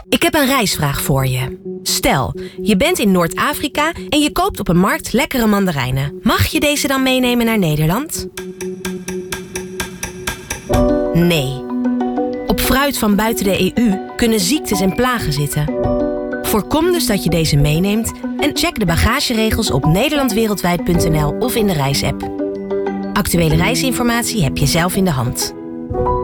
Ik heb een reisvraag voor je. Stel, je bent in Noord-Afrika en je koopt op een markt lekkere mandarijnen. Mag je deze dan meenemen naar Nederland? Nee. Op fruit van buiten de EU kunnen ziektes en plagen zitten. Voorkom dus dat je deze meeneemt en check de bagageregels op nederlandwereldwijd.nl of in de reisapp. Actuele reisinformatie heb je zelf in de hand.